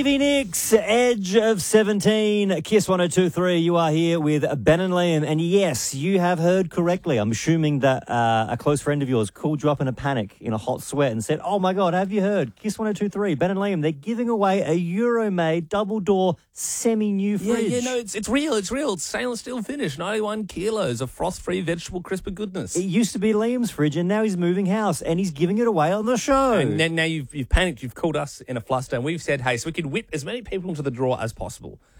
Stevie Nicks, Edge of 17, Kiss 102.3. You are here with Ben and Liam. And yes, you have heard correctly. I'm assuming that a close friend of yours called you up in a panic, in a hot sweat, and said, "Oh my God, have you heard? Kiss 102.3, Ben and Liam, they're giving away a Euro-made double-door semi-new fridge." Yeah, no, it's real. It's stainless steel finish, 91 kilos of frost-free vegetable crisper goodness. It used to be Liam's fridge, and now he's moving house, and he's giving it away on the show. And now you've panicked. You've called us in a fluster, and we've said, hey, so we can whip as many people into the draw as possible.